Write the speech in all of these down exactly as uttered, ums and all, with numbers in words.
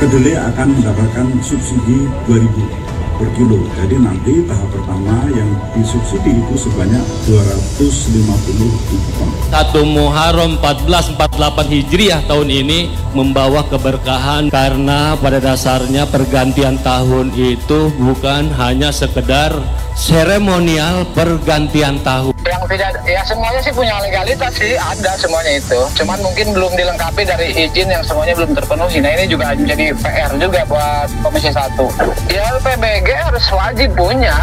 kedelai akan mendapatkan subsidi dua ribu per kilo. Jadi nanti tahap pertama yang disubsidi itu sebanyak dua ratus lima puluh ribu ton. Satu Muharram seribu empat ratus empat puluh delapan Hijriah tahun ini membawa keberkahan karena pada dasarnya pergantian tahun itu bukan hanya sekedar seremonial pergantian tahun. Yang tidak, ya semuanya sih punya legalitas sih, ada semuanya itu. Cuman mungkin belum dilengkapi dari izin yang semuanya belum terpenuhi. Nah ini juga menjadi P R juga buat Komisi satu. Ya P B G harus wajib punya.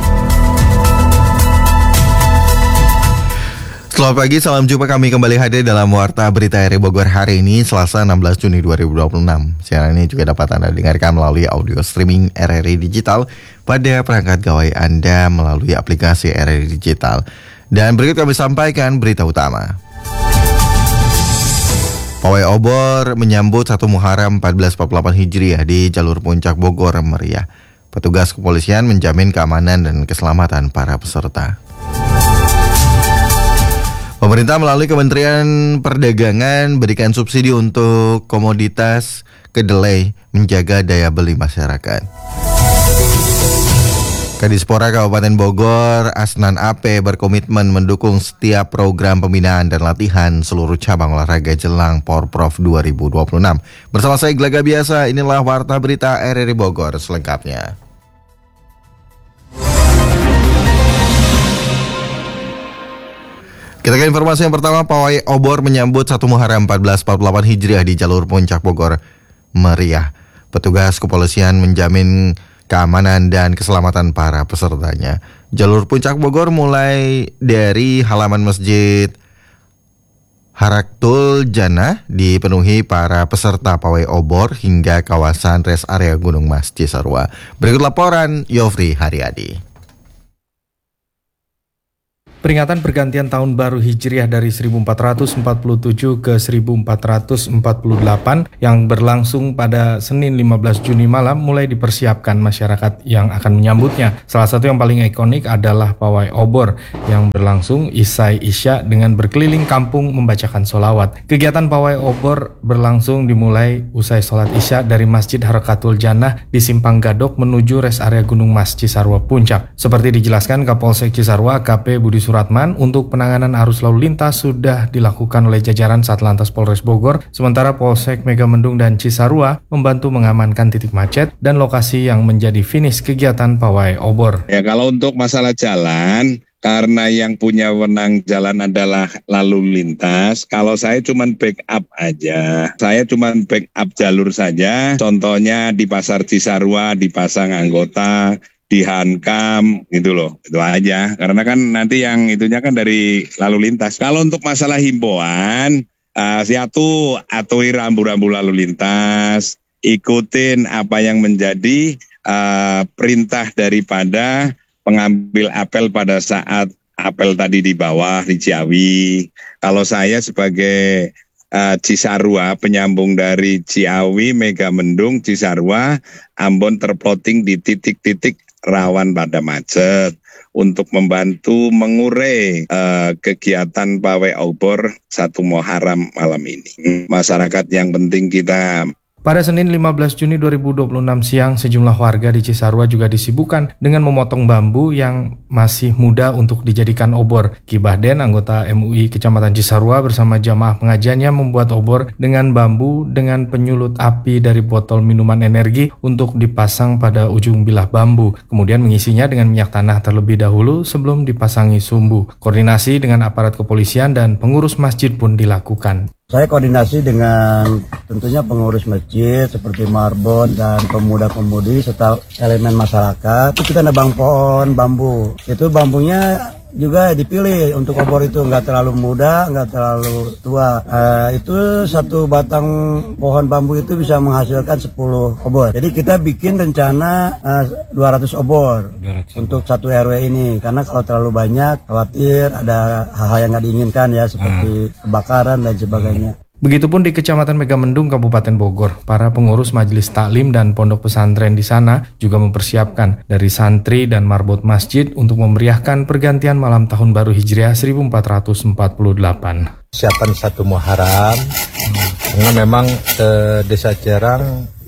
Selamat pagi, salam jumpa, kami kembali hadir dalam Warta Berita R R I Bogor hari ini, Selasa enam belas Juni dua ribu dua puluh enam. Siaran ini juga dapat Anda dengarkan melalui audio streaming R R I Digital pada perangkat gawai Anda melalui aplikasi R R I Digital. Dan berikut kami sampaikan berita utama. Pawai obor menyambut satu Muharram seribu empat ratus empat puluh delapan Hijriah di jalur Puncak Bogor meriah. Petugas kepolisian menjamin keamanan dan keselamatan para peserta. Pemerintah melalui Kementerian Perdagangan berikan subsidi untuk komoditas kedelai menjaga daya beli masyarakat. Kadispora Kabupaten Bogor, Asnan A P berkomitmen mendukung setiap program pembinaan dan latihan seluruh cabang olahraga jelang Porprov dua ribu dua puluh enam. Bersama saya Gelaga Biasa, inilah Warta Berita R R I Bogor selengkapnya. Kita ke informasi yang pertama. Pawai obor menyambut satu Muharram seribu empat ratus empat puluh delapan Hijriah di jalur Puncak Bogor meriah. Petugas kepolisian menjamin keamanan dan keselamatan para pesertanya. Jalur Puncak Bogor mulai dari halaman Masjid Haraktul Jannah dipenuhi para peserta pawai obor hingga kawasan res area Gunung Mas Cisarua. Berikut laporan Yofri Haryadi. Peringatan pergantian tahun baru Hijriah dari seribu empat ratus empat puluh tujuh ke seribu empat ratus empat puluh delapan yang berlangsung pada Senin lima belas Juni malam mulai dipersiapkan masyarakat yang akan menyambutnya. Salah satu yang paling ikonik adalah pawai obor yang berlangsung isai isya dengan berkeliling kampung membacakan sholawat. Kegiatan pawai obor berlangsung dimulai usai sholat isya dari Masjid Harakatul Jannah di Simpang Gadok menuju res area Gunung Mas Cisarua Puncak. Seperti dijelaskan Kapolsek Cisarua A K P Budi Suratman, untuk penanganan arus lalu lintas sudah dilakukan oleh jajaran Satlantas Polres Bogor, sementara Polsek Megamendung dan Cisarua membantu mengamankan titik macet dan lokasi yang menjadi finish kegiatan pawai obor. Ya, kalau untuk masalah jalan, karena yang punya wewenang jalan adalah lalu lintas, kalau saya cuma backup aja. Saya cuma backup jalur saja, contohnya di Pasar Cisarua dipasang anggota, di Hankam gitu loh, itu aja. Karena kan nanti yang itunya kan dari lalu lintas. Kalau untuk masalah himbauan, uh, siatu atuhi rambu-rambu lalu lintas, ikutin apa yang menjadi uh, perintah daripada pengambil apel pada saat apel tadi di bawah di Ciawi. Kalau saya sebagai Uh, Cisarua, penyambung dari Ciawi, Megamendung, Cisarua, Ambon terploting di titik-titik rawan pada macet untuk membantu mengurai uh, kegiatan pawai obor satu Muharram malam ini. Masyarakat yang penting kita. Pada Senin lima belas Juni dua ribu dua puluh enam siang, sejumlah warga di Cisarua juga disibukkan dengan memotong bambu yang masih muda untuk dijadikan obor. Ki Bahden, anggota M U I Kecamatan Cisarua bersama jamaah pengajiannya membuat obor dengan bambu dengan penyulut api dari botol minuman energi untuk dipasang pada ujung bilah bambu. Kemudian mengisinya dengan minyak tanah terlebih dahulu sebelum dipasangi sumbu. Koordinasi dengan aparat kepolisian dan pengurus masjid pun dilakukan. Saya koordinasi dengan tentunya pengurus masjid seperti Marbon dan pemuda-pemudi serta elemen masyarakat. Itu kita nebang pohon bambu. Itu bambunya juga dipilih untuk obor itu nggak terlalu muda, nggak terlalu tua. Uh, itu satu batang pohon bambu itu bisa menghasilkan sepuluh obor. Jadi kita bikin rencana uh, dua ratus obor dua ratus untuk satu R W ini. Karena kalau terlalu banyak khawatir ada hal-hal yang nggak diinginkan ya seperti kebakaran dan sebagainya. Begitupun di Kecamatan Megamendung, Kabupaten Bogor, para pengurus majelis taklim dan pondok pesantren di sana juga mempersiapkan dari santri dan marbot masjid untuk memeriahkan pergantian malam tahun baru Hijriah seribu empat ratus empat puluh delapan. Siapan satu Muharram, karena memang ke Desa Cerang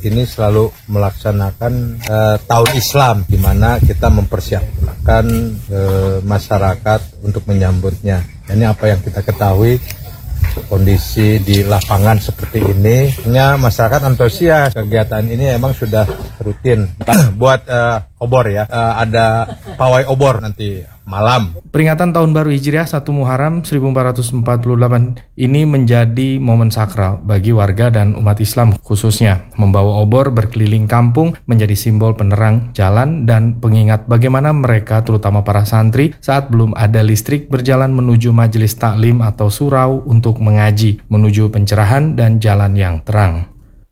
ini selalu melaksanakan uh, tahun Islam, di mana kita mempersiapkan uh, masyarakat untuk menyambutnya. Ini apa yang kita ketahui, kondisi di lapangan seperti ini, ya, masyarakat antusias. Kegiatan ini emang sudah rutin. Buat uh, obor ya, uh, ada pawai obor nanti malam. Peringatan Tahun Baru Hijriah satu Muharram seribu empat ratus empat puluh delapan ini menjadi momen sakral bagi warga dan umat Islam khususnya. Membawa obor berkeliling kampung menjadi simbol penerang jalan dan pengingat bagaimana mereka, terutama para santri, saat belum ada listrik berjalan menuju majelis taklim atau surau untuk mengaji, menuju pencerahan dan jalan yang terang.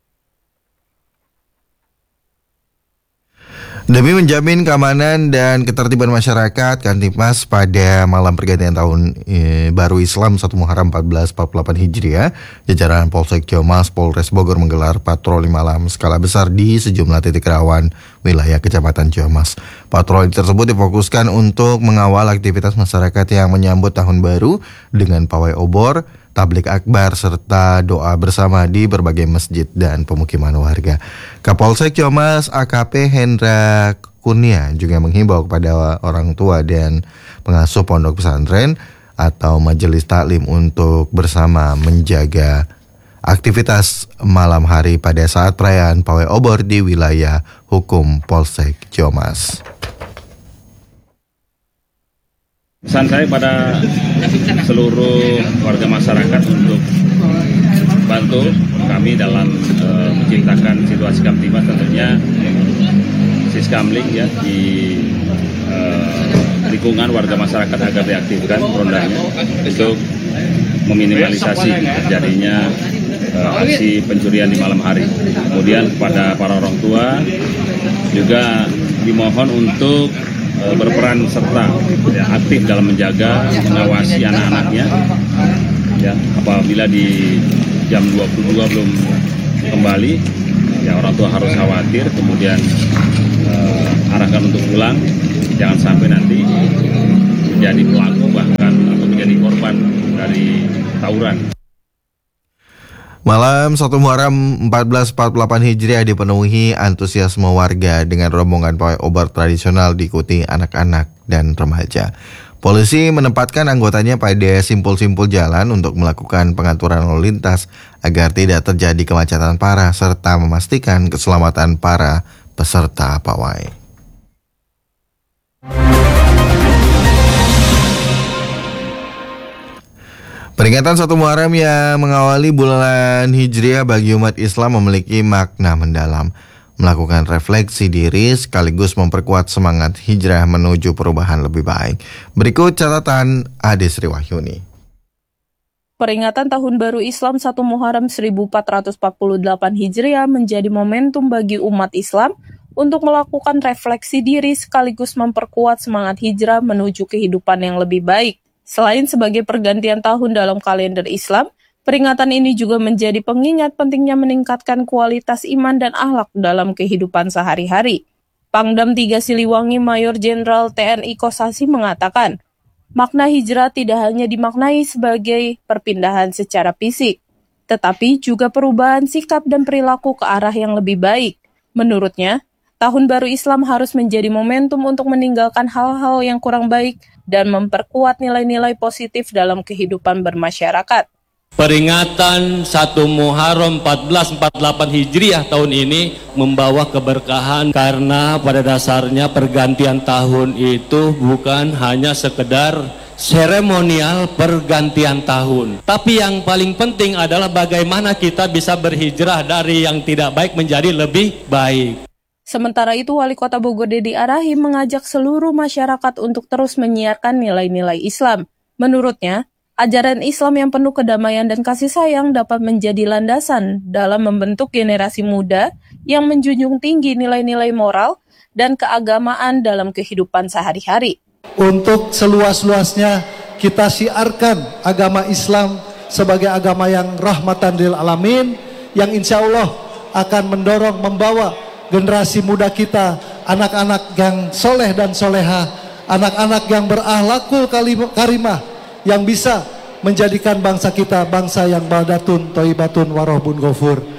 Demi menjamin keamanan dan ketertiban masyarakat, Kantipmas pada malam pergantian tahun e, baru Islam satu Muharram seribu empat ratus empat puluh delapan Hijriah, jajaran Polsek Ciamas Polres Bogor menggelar patroli malam skala besar di sejumlah titik rawan wilayah Kecamatan Ciamas. Patroli tersebut difokuskan untuk mengawal aktivitas masyarakat yang menyambut tahun baru dengan pawai obor, tablik akbar, serta doa bersama di berbagai masjid dan pemukiman warga. Kapolsek Ciamas A K P Hendra Kurnia juga menghimbau kepada orang tua dan pengasuh pondok pesantren atau majelis taklim untuk bersama menjaga aktivitas malam hari pada saat perayaan pawai obor di wilayah hukum Polsek Ciamas. Pesan saya pada seluruh warga masyarakat untuk bantu kami dalam uh, menciptakan situasi Kamtibmas, tentunya Siskamling ya di uh, lingkungan warga masyarakat agar diaktifkan rondanya untuk meminimalisasi terjadinya uh, aksi pencurian di malam hari. Kemudian kepada para orang tua juga dimohon untuk berperan serta ya, aktif dalam menjaga, mengawasi anak-anaknya ya, apabila di jam dua puluh dua belum kembali ya, orang tua harus khawatir, kemudian uh, arahkan untuk pulang, jangan sampai nanti menjadi pelaku bahkan atau menjadi korban dari tawuran. Malam satu Muharram seribu empat ratus empat puluh delapan Hijriah dipenuhi antusiasme warga dengan rombongan pawai obor tradisional diikuti anak-anak dan remaja. Polisi menempatkan anggotanya pada simpul-simpul jalan untuk melakukan pengaturan lalu lintas agar tidak terjadi kemacetan parah serta memastikan keselamatan para peserta pawai. Peringatan satu Muharram yang mengawali bulan Hijriah bagi umat Islam memiliki makna mendalam. Melakukan refleksi diri sekaligus memperkuat semangat hijrah menuju perubahan lebih baik. Berikut catatan Ade Sri Wahyuni. Peringatan Tahun Baru Islam satu Muharram seribu empat ratus empat puluh delapan Hijriah menjadi momentum bagi umat Islam untuk melakukan refleksi diri sekaligus memperkuat semangat hijrah menuju kehidupan yang lebih baik. Selain sebagai pergantian tahun dalam kalender Islam, peringatan ini juga menjadi pengingat pentingnya meningkatkan kualitas iman dan akhlak dalam kehidupan sehari-hari. Pangdam tiga Siliwangi Mayor Jenderal T N I Kosasi mengatakan, makna hijrah tidak hanya dimaknai sebagai perpindahan secara fisik, tetapi juga perubahan sikap dan perilaku ke arah yang lebih baik. Menurutnya, Tahun Baru Islam harus menjadi momentum untuk meninggalkan hal-hal yang kurang baik dan memperkuat nilai-nilai positif dalam kehidupan bermasyarakat. Peringatan satu Muharram seribu empat ratus empat puluh delapan Hijriah tahun ini membawa keberkahan karena pada dasarnya pergantian tahun itu bukan hanya sekedar seremonial pergantian tahun. Tapi yang paling penting adalah bagaimana kita bisa berhijrah dari yang tidak baik menjadi lebih baik. Sementara itu, Wali Kota Bogor Dedi Arahim mengajak seluruh masyarakat untuk terus menyiarkan nilai-nilai Islam. Menurutnya, ajaran Islam yang penuh kedamaian dan kasih sayang dapat menjadi landasan dalam membentuk generasi muda yang menjunjung tinggi nilai-nilai moral dan keagamaan dalam kehidupan sehari-hari. Untuk seluas-luasnya kita siarkan agama Islam sebagai agama yang rahmatan lil alamin, yang insya Allah akan mendorong, membawa generasi muda kita, anak-anak yang soleh dan soleha, anak-anak yang berakhlakul karimah, yang bisa menjadikan bangsa kita bangsa yang baldatun, toibatun, warohbun, gofur.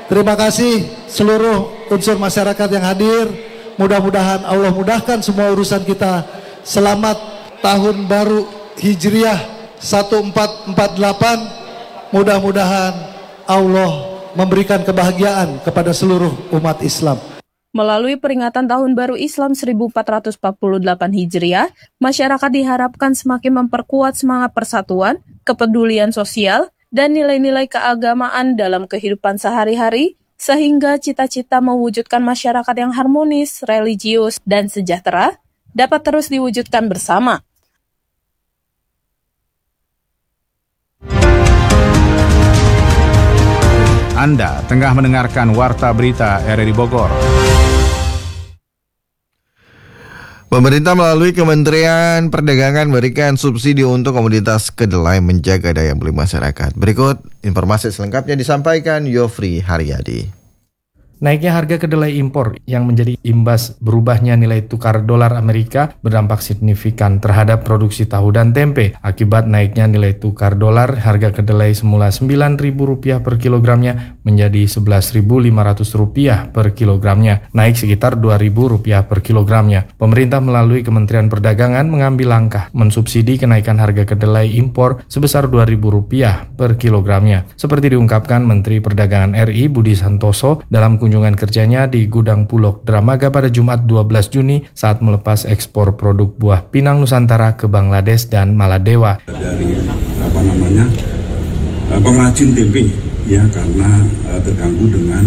Terima kasih seluruh unsur masyarakat yang hadir. Mudah-mudahan Allah mudahkan semua urusan kita. Selamat Tahun Baru Hijriah seribu empat ratus empat puluh delapan. Mudah-mudahan Allah memberikan kebahagiaan kepada seluruh umat Islam. Melalui peringatan Tahun Baru Islam seribu empat ratus empat puluh delapan Hijriah, masyarakat diharapkan semakin memperkuat semangat persatuan, kepedulian sosial, dan nilai-nilai keagamaan dalam kehidupan sehari-hari, sehingga cita-cita mewujudkan masyarakat yang harmonis, religius, dan sejahtera dapat terus diwujudkan bersama. Anda tengah mendengarkan Warta Berita R R I Bogor. Pemerintah melalui Kementerian Perdagangan memberikan subsidi untuk komoditas kedelai menjaga daya beli masyarakat. Berikut informasi selengkapnya disampaikan Yofri Haryadi. Naiknya harga kedelai impor yang menjadi imbas berubahnya nilai tukar dolar Amerika berdampak signifikan terhadap produksi tahu dan tempe. Akibat naiknya nilai tukar dolar, harga kedelai semula sembilan ribu rupiah per kilogramnya menjadi sebelas ribu lima ratus rupiah per kilogramnya, naik sekitar dua ribu rupiah per kilogramnya. Pemerintah melalui Kementerian Perdagangan mengambil langkah mensubsidi kenaikan harga kedelai impor sebesar dua ribu rupiah per kilogramnya. Seperti diungkapkan Menteri Perdagangan R I Budi Santoso dalam kunjungan kerjanya di Gudang Bulog Dramaga pada Jumat dua belas Juni saat melepas ekspor produk buah pinang Nusantara ke Bangladesh dan Maladewa. Dari apa namanya pengrajin tempe ya, karena uh, terganggu dengan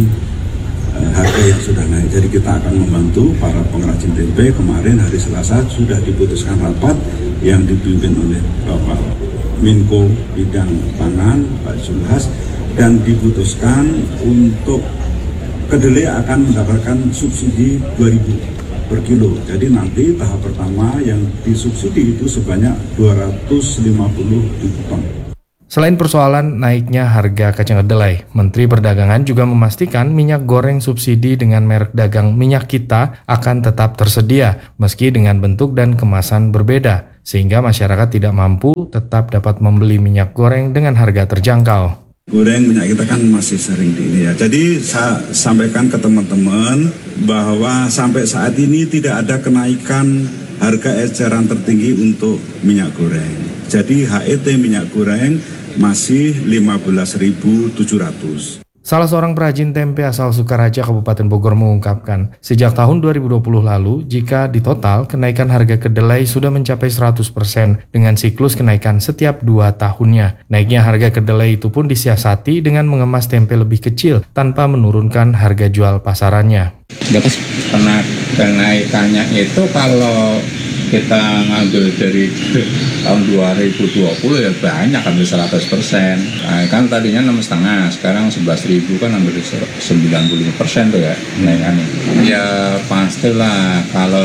uh, harga yang sudah naik. Jadi kita akan membantu para pengrajin tempe. Kemarin hari Selasa sudah diputuskan rapat yang dipimpin oleh Bapak Menko Bidang Pangan Pak Zulhas, dan diputuskan untuk kedelai akan mendapatkan subsidi dua ribu per kilo. Jadi nanti tahap pertama yang disubsidi itu sebanyak dua ratus lima puluh ribu ton. Selain persoalan naiknya harga kacang kedelai, Menteri Perdagangan juga memastikan minyak goreng subsidi dengan merek dagang Minyak Kita akan tetap tersedia meski dengan bentuk dan kemasan berbeda, sehingga masyarakat tidak mampu tetap dapat membeli minyak goreng dengan harga terjangkau. Goreng minyak kita kan masih sering di ini ya. Jadi saya sampaikan ke teman-teman bahwa sampai saat ini tidak ada kenaikan harga eceran tertinggi untuk minyak goreng. Jadi H E T minyak goreng masih lima belas ribu tujuh ratus. Salah seorang perajin tempe asal Sukaraja, Kabupaten Bogor mengungkapkan, sejak tahun dua ribu dua puluh lalu, jika ditotal, kenaikan harga kedelai sudah mencapai seratus persen dengan siklus kenaikan setiap dua tahunnya. Naiknya harga kedelai itu pun disiasati dengan mengemas tempe lebih kecil tanpa menurunkan harga jual pasarannya. Dapat karena kenaikannya itu kalau kita ngambil dari tahun dua ribu dua puluh ya banyak, hampir seratus persen. Nah, kan tadinya enam koma lima, sekarang sebelas ribu, kan hampir sembilan puluh lima persen tuh ya kenaikannya. Ya pastilah kalau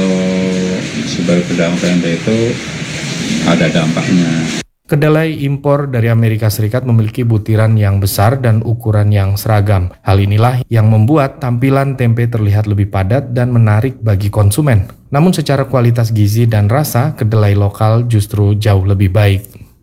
sebagai pedagang tempe itu ada dampaknya. Kedelai impor dari Amerika Serikat memiliki butiran yang besar dan ukuran yang seragam. Hal inilah yang membuat tampilan tempe terlihat lebih padat dan menarik bagi konsumen. Namun secara kualitas gizi dan rasa, kedelai lokal justru jauh lebih baik.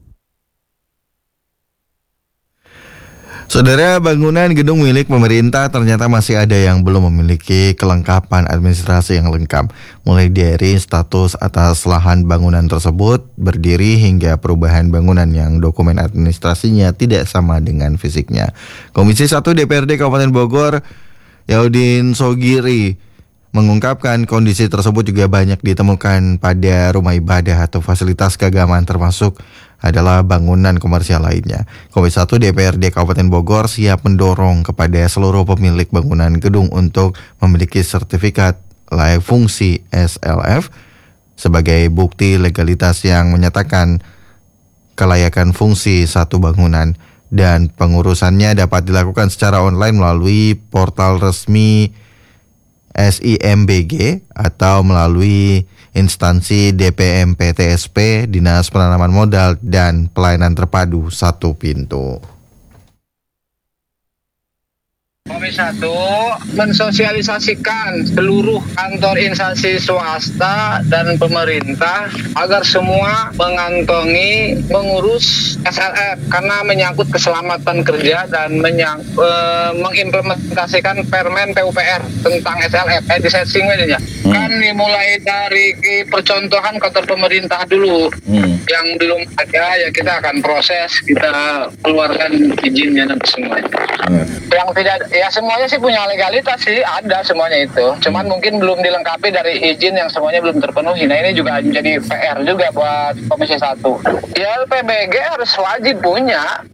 Saudara, bangunan gedung milik pemerintah ternyata masih ada yang belum memiliki kelengkapan administrasi yang lengkap. Mulai dari status atas lahan bangunan tersebut berdiri hingga perubahan bangunan yang dokumen administrasinya tidak sama dengan fisiknya. Komisi satu D P R D Kabupaten Bogor, Yaudin Sogiri, mengungkapkan kondisi tersebut juga banyak ditemukan pada rumah ibadah atau fasilitas keagamaan, termasuk adalah bangunan komersial lainnya. Komisi satu D P R D Kabupaten Bogor siap mendorong kepada seluruh pemilik bangunan gedung untuk memiliki sertifikat layak fungsi S L F sebagai bukti legalitas yang menyatakan kelayakan fungsi satu bangunan, dan pengurusannya dapat dilakukan secara online melalui portal resmi S I M B G atau melalui instansi D P M P T S P, Dinas Penanaman Modal dan Pelayanan Terpadu Satu Pintu. Komisi satu mensosialisasikan seluruh kantor instansi swasta dan pemerintah agar semua mengantongi mengurus S L F karena menyangkut keselamatan kerja dan menyang, e, mengimplementasikan Permen P U P R tentang S L F, anti-setting ya. Hmm. Kan dimulai dari percontohan kantor pemerintah dulu. Hmm. Yang belum ada ya kita akan proses, kita keluarkan izinnya nanti semuanya. Hmm. Yang tidak, ya semuanya sih punya legalitas sih, ada semuanya itu. Cuman mungkin belum dilengkapi dari izin yang semuanya belum terpenuhi. Nah ini juga menjadi P R juga buat Komisi satu. Ya P B G harus wajib punya.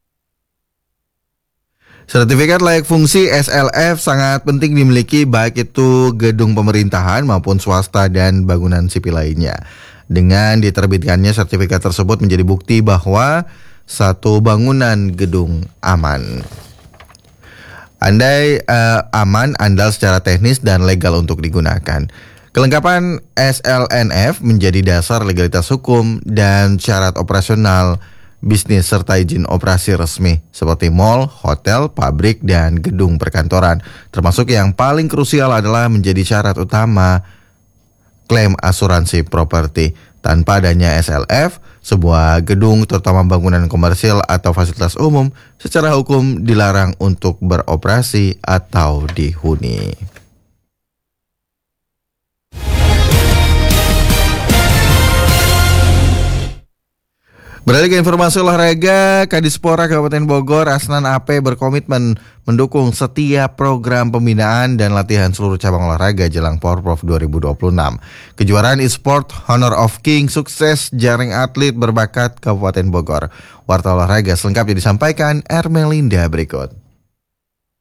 Sertifikat layak fungsi S L F sangat penting dimiliki baik itu gedung pemerintahan maupun swasta dan bangunan sipil lainnya. Dengan diterbitkannya sertifikat tersebut menjadi bukti bahwa satu bangunan gedung aman. Andai uh, aman, andal secara teknis dan legal untuk digunakan. Kelengkapan S L N F menjadi dasar legalitas hukum dan syarat operasional bisnis serta izin operasi resmi seperti mal, hotel, pabrik, dan gedung perkantoran. Termasuk yang paling krusial adalah menjadi syarat utama klaim asuransi properti. Tanpa adanya S L F, sebuah gedung terutama bangunan komersil atau fasilitas umum secara hukum dilarang untuk beroperasi atau dihuni. Beralih ke informasi olahraga, Kadispora Kabupaten Bogor, Asnan A P berkomitmen mendukung setiap program pembinaan dan latihan seluruh cabang olahraga jelang Porprov dua ribu dua puluh enam. Kejuaraan e-sport Honor of King sukses jaring atlet berbakat Kabupaten Bogor. Warta olahraga selengkapnya disampaikan Ermelinda berikut.